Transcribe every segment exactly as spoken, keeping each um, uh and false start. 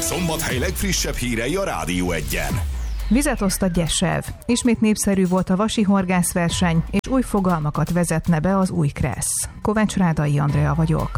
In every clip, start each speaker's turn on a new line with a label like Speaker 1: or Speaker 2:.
Speaker 1: Szombathely legfrissebb hírei a Rádió Egyen.
Speaker 2: Vizet oszt a Gyesev. Ismét népszerű volt a vasi horgászverseny, és új fogalmakat vezetne be az új Kressz. Kovács Rádai Andrea vagyok.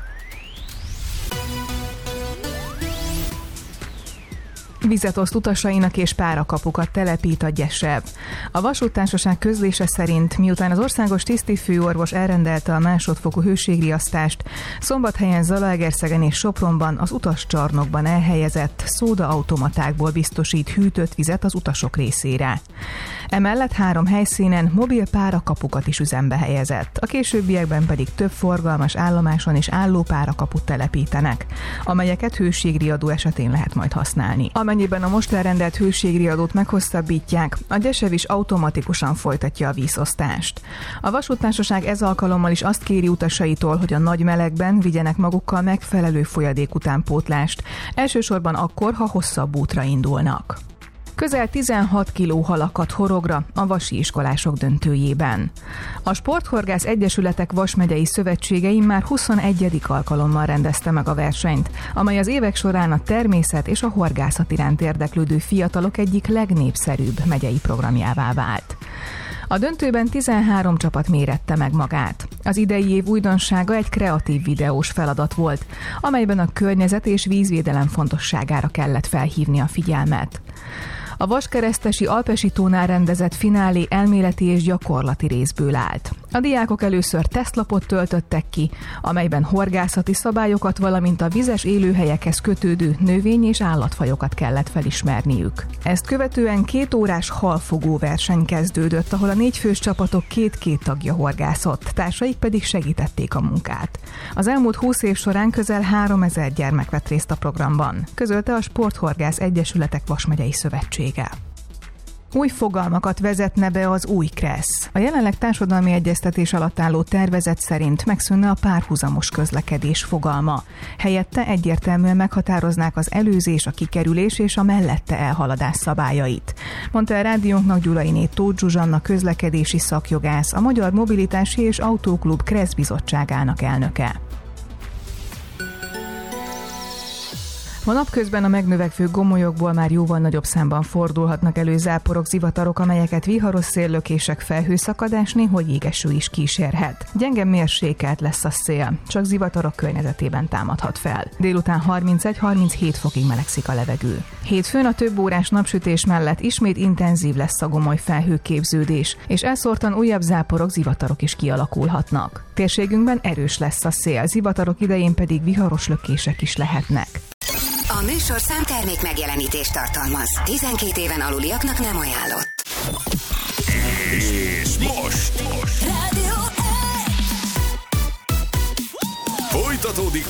Speaker 2: Vizet oszt utasainak és párakapukat telepít a Gyesev. A vasúttársaság közlése szerint, miután az országos tisztifőorvos elrendelte a másodfokú hőségriasztást, Szombathelyen, Zalaegerszegen és Sopronban az utascsarnokban elhelyezett szódaautomatákból biztosít hűtött vizet az utasok részére. Emellett három helyszínen mobil párakapukat is üzembe helyezett, a későbbiekben pedig több forgalmas állomáson is álló párakaput telepítenek, amelyeket hőségriadó esetén lehet majd használni. Amennyiben a most elrendelt hőségriadót meghosszabbítják, a Gyesev is automatikusan folytatja a vízosztást. A vasúttársaság ez alkalommal is azt kéri utasaitól, hogy a nagy melegben vigyenek magukkal megfelelő folyadék utánpótlást, elsősorban akkor, ha hosszabb útra indulnak. Közel tizenhat kiló halakat horogra a vasi iskolások döntőjében. A Sporthorgász Egyesületek Vasmegyei Szövetségei már huszonegyedik alkalommal rendezte meg a versenyt, amely az évek során a természet és a horgászat iránt érdeklődő fiatalok egyik legnépszerűbb megyei programjává vált. A döntőben tizenhárom csapat mérette meg magát. Az idei év újdonsága egy kreatív videós feladat volt, amelyben a környezet és vízvédelem fontosságára kellett felhívni a figyelmet. A Vaskeresztesi Alpesi tónál rendezett finálé elméleti és gyakorlati részből állt. A diákok először tesztlapot töltöttek ki, amelyben horgászati szabályokat, valamint a vizes élőhelyekhez kötődő növény- és állatfajokat kellett felismerniük. Ezt követően két órás halfogó verseny kezdődött, ahol a négyfős csapatok két-két tagja horgászott, társaik pedig segítették a munkát. Az elmúlt húsz év során közel háromezer gyermek vett részt a programban, közölte a Sporthorgász Egyesületek Vasmegyei Szövetsége. Új fogalmakat vezetne be az új Kressz. A jelenleg társadalmi egyeztetés alatt álló tervezet szerint megszűnne a párhuzamos közlekedés fogalma. Helyette egyértelműen meghatároznák az előzés, a kikerülés és a mellette elhaladás szabályait, mondta a rádiónknak Gyulainé Tóth Zsuzsanna közlekedési szakjogász, a Magyar Mobilitási és Autóklub Kressz bizottságának elnöke. A napközben a megnövekvő gomolyokból már jóval nagyobb számban fordulhatnak elő záporok, zivatarok, amelyeket viharos széllökések, felhőszakadás, néhogy jégeső is kísérhet. Gyenge mérsékelt lesz a szél, csak zivatarok környezetében támadhat fel. Délután harmincegy-harminchét fokig melegszik a levegő. Hétfőn a több órás napsütés mellett ismét intenzív lesz a gomoly felhőképződés, és elszórtan újabb záporok, zivatarok is kialakulhatnak. Térségünkben erős lesz a szél, zivatarok idején pedig viharos lökések is lehetnek.
Speaker 3: A műsor számtermék megjelenítést tartalmaz. tizenkét éven aluliaknak nem ajánlott.
Speaker 1: És most, most.
Speaker 3: Rádió
Speaker 1: folytatódik